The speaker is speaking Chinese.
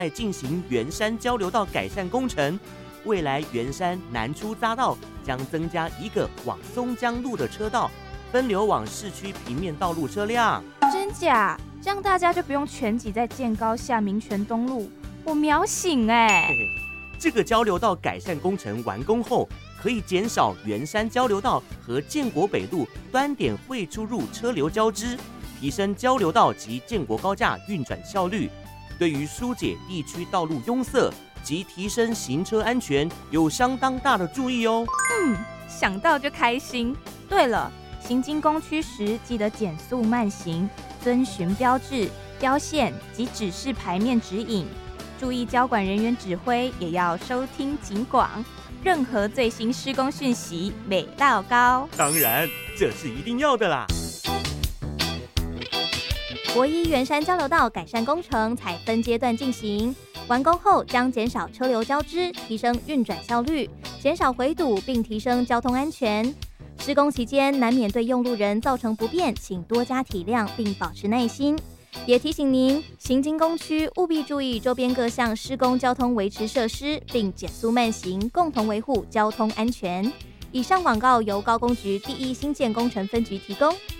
在进行圆山交流道改善工程，未来圆山南出匝道将增加一个往松江路的车道，分流往市区平面道路车辆。 真假？这样大家就不用全挤在建高下民权东路，我秒醒这个交流道改善工程完工后，可以减少圆山交流道和建国北路端点汇出入车流交织，提升交流道及建国高架运转效率，对于疏解地区道路拥塞及提升行车安全有相当大的注意哦。 想到就开心。对了，行经工区时记得减速慢行，遵循标志、标线及指示牌面指引，注意交管人员指挥，也要收听警广。任何最新施工讯息，美到高。 当然，这是一定要的啦。 国一圆山交流道改善工程采分阶段进行，完工后将减少车流交织，提升运转效率，减少回堵，并提升交通安全。施工期间难免对用路人造成不便，请多加体谅并保持耐心。也提醒您，行经工区务必注意周边各项施工交通维持设施，并减速慢行，共同维护交通安全。以上广告由高工局第一新建工程分局提供。